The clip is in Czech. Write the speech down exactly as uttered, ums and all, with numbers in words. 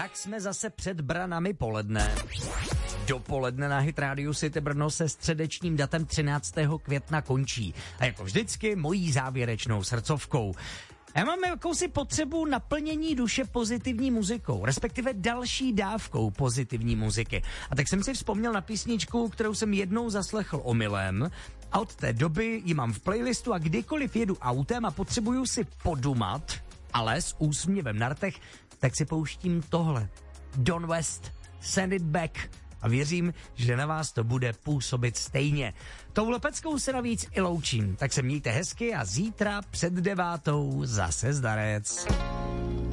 tak jsme zase před branami poledne. Dopoledne na Hit Radio City Brno se středečním datem třináctého května končí. A jako vždycky mojí závěrečnou srdcovkou. Já mám jakousi potřebu naplnění duše pozitivní muzikou, respektive další dávkou pozitivní muziky. A tak jsem si vzpomněl na písničku, kterou jsem jednou zaslechl omylem a od té doby ji mám v playlistu a kdykoliv jedu autem a potřebuju si podumat, ale s úsměvem na rtech, tak si pouštím tohle. Don West, Send It Back. A věřím, že na vás to bude působit stejně. Touhle peckou se navíc i loučím, tak se mějte hezky a zítra před devátou zase zdarec.